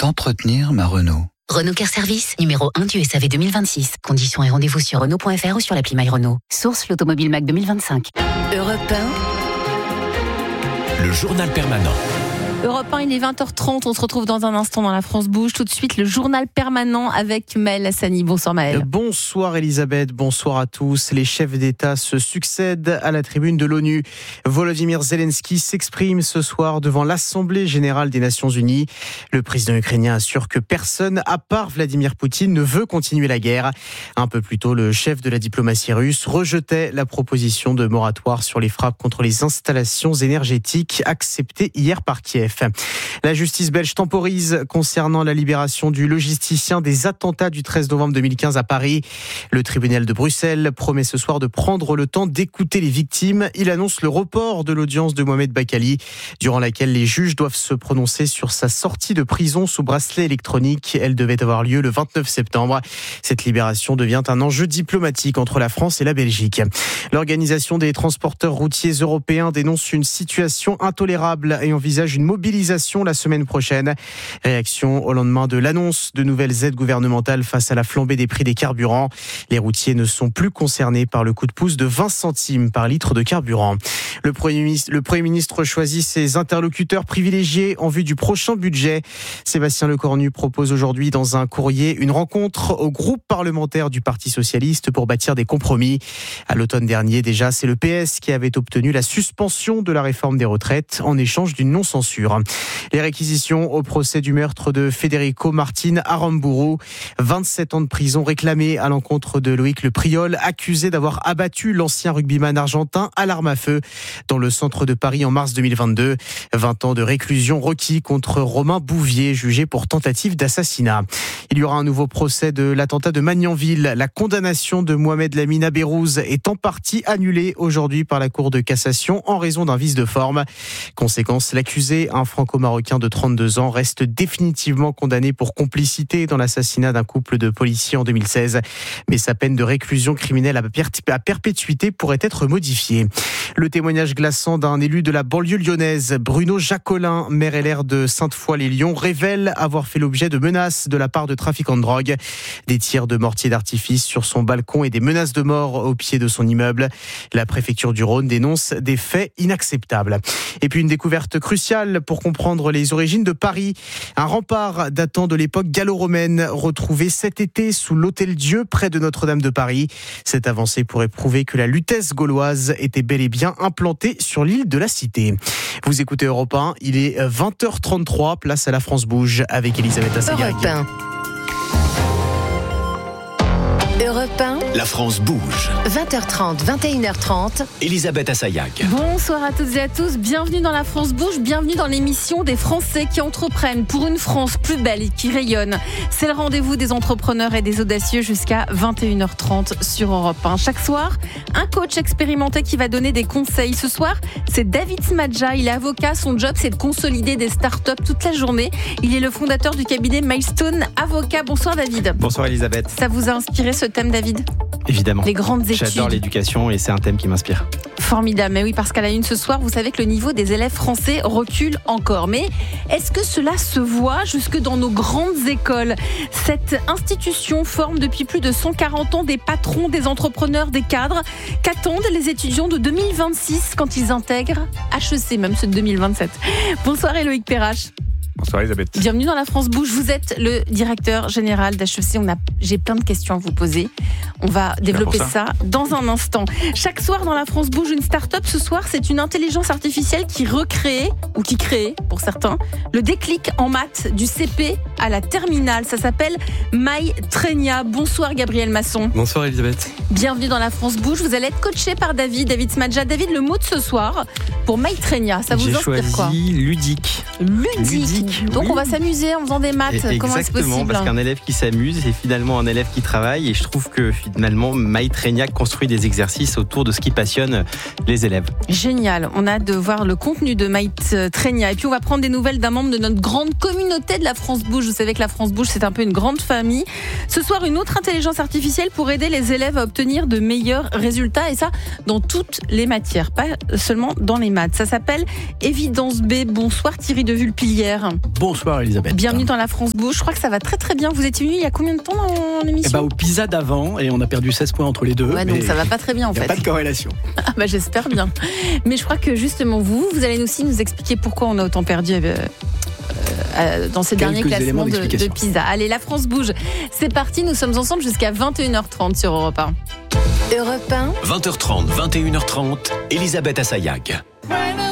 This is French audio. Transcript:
d'entretenir ma Renault. Renault Care Service, numéro 1 du SAV 2026. Conditions et rendez-vous sur Renault.fr ou sur l'appli My Renault. Source l'Automobile Mac 2025. Europe 1. Le journal permanent. Europe 1, il est 20h30, on se retrouve dans un instant dans La France Bouge. Tout de suite, le journal permanent avec Maël Hassani. Bonsoir Maël. Bonsoir Elisabeth, bonsoir à tous. Les chefs d'État se succèdent à la tribune de l'ONU. Volodymyr Zelensky s'exprime ce soir devant l'Assemblée générale des Nations Unies. Le président ukrainien assure que personne, à part Vladimir Poutine, ne veut continuer la guerre. Un peu plus tôt, le chef de la diplomatie russe rejetait la proposition de moratoire sur les frappes contre les installations énergétiques acceptée hier par Kiev. La justice belge temporise concernant la libération du logisticien des attentats du 13 novembre 2015 à Paris. Le tribunal de Bruxelles promet ce soir de prendre le temps d'écouter les victimes. Il annonce le report de l'audience de Mohamed Bakali, durant laquelle les juges doivent se prononcer sur sa sortie de prison sous bracelet électronique. Elle devait avoir lieu le 29 septembre. Cette libération devient un enjeu diplomatique entre la France et la Belgique. L'Organisation des transporteurs routiers européens dénonce une situation intolérable et envisage une mobilisation la semaine prochaine. Réaction au lendemain de l'annonce de nouvelles aides gouvernementales face à la flambée des prix des carburants. Les routiers ne sont plus concernés par le coup de pouce de 20 centimes par litre de carburant. Le Premier ministre choisit ses interlocuteurs privilégiés en vue du prochain budget. Sébastien Lecornu propose aujourd'hui dans un courrier une rencontre au groupe parlementaire du Parti socialiste pour bâtir des compromis. À l'automne dernier déjà, c'est le PS qui avait obtenu la suspension de la réforme des retraites en échange d'une non-censure. Les réquisitions au procès du meurtre de Federico Martin Aramburu. 27 ans de prison réclamés à l'encontre de Loïc Le Priol, accusé d'avoir abattu l'ancien rugbyman argentin à l'arme à feu dans le centre de Paris en mars 2022. 20 ans de réclusion requis contre Romain Bouvier, jugé pour tentative d'assassinat. Il y aura un nouveau procès de l'attentat de Magnanville. La condamnation de Mohamed Lamine Aberouz est en partie annulée aujourd'hui par la Cour de cassation en raison d'un vice de forme. Conséquence, l'accusé, un franco-marocain de 32 ans, reste définitivement condamné pour complicité dans l'assassinat d'un couple de policiers en 2016. Mais sa peine de réclusion criminelle à perpétuité pourrait être modifiée. Le témoignage glaçant d'un élu de la banlieue lyonnaise, Bruno Jacolin, maire LR de Sainte-Foy-les-Lyons, révèle avoir fait l'objet de menaces de la part de trafiquants de drogue. Des tirs de mortier d'artifice sur son balcon et des menaces de mort au pied de son immeuble. La préfecture du Rhône dénonce des faits inacceptables. Et puis une découverte cruciale pour comprendre les origines de Paris. Un rempart datant de l'époque gallo-romaine retrouvé cet été sous l'Hôtel-Dieu près de Notre-Dame de Paris. Cette avancée pourrait prouver que la Lutèce gauloise était bel et bien implantée sur l'île de la Cité. Vous écoutez Europe 1, il est 20h33, place à La France Bouge avec Elisabeth Assayag. Europe 1. Europe 1. La France bouge. 20h30, 21h30. Elisabeth Assayag. Bonsoir à toutes et à tous, bienvenue dans La France Bouge, bienvenue dans l'émission des Français qui entreprennent pour une France plus belle et qui rayonne. C'est le rendez-vous des entrepreneurs et des audacieux jusqu'à 21h30 sur Europe 1. Chaque soir, un coach expérimenté qui va donner des conseils. Ce soir, c'est David Smadja, il est avocat, son job c'est de consolider des startups toute la journée. Il est le fondateur du cabinet Milestone Avocat. Bonsoir David. Bonsoir Elisabeth. Ça vous a inspiré ce thème David ? Évidemment. Les grandes études. J'adore l'éducation et c'est un thème qui m'inspire. Formidable, mais oui, parce qu'à la une ce soir, vous savez que le niveau des élèves français recule encore. Mais est-ce que cela se voit jusque dans nos grandes écoles ? Cette institution forme depuis plus de 140 ans des patrons, des entrepreneurs, des cadres. Qu'attendent les étudiants de 2026 quand ils intègrent HEC, même ceux de 2027 ? Bonsoir Éloïc Perrache. Bonsoir Elisabeth. Bienvenue dans La France Bouge. Vous êtes le directeur général d'HEC. J'ai plein de questions à vous poser. On va développer ça dans un instant. Chaque soir dans La France Bouge, une start-up. Ce soir, c'est une intelligence artificielle qui recrée, ou qui crée pour certains, le déclic en maths du CP à la terminale. Ça s'appelle MyTrenia. Bonsoir Gabriel Masson. Bonsoir Elisabeth. Bienvenue dans La France Bouge. Vous allez être coaché par David Smadja. David, le mot de ce soir pour MyTrenia, ça vous inspire quoi ? J'ai choisi ludique. Ludique. Donc on va s'amuser en faisant des maths. Comment est-ce possible ? Exactement, parce qu'un élève qui s'amuse, c'est finalement un élève qui travaille. Et je trouve que finalement, MyTrenia construit des exercices autour de ce qui passionne les élèves. Génial. On a hâte de voir le contenu de MyTrenia. Et puis on va prendre des nouvelles d'un membre de notre grande communauté de La France Bouge. Vous savez que La France Bouge, c'est un peu une grande famille. Ce soir, une autre intelligence artificielle pour aider les élèves à obtenir de meilleurs résultats. Et ça, dans toutes les matières, pas seulement dans les maths. Ça s'appelle Evidence B. Bonsoir Thierry de Vulpilière. Bonsoir Elisabeth. Bienvenue dans la France Bouge. Je crois que ça va très très bien. Vous étiez venu il y a combien de temps dans l'émission ? Au Pisa d'avant, et on a perdu 16 points entre les deux. Ouais, donc ça va pas très bien en fait. Il n'y a pas de corrélation. J'espère bien. Mais je crois que justement vous allez aussi nous expliquer pourquoi on a autant perdu dans ces derniers classements de Pisa. Allez, la France bouge. C'est parti, nous sommes ensemble jusqu'à 21h30 sur Europe 1. Europe 1. 20h30, 21h30, Elisabeth Assayag.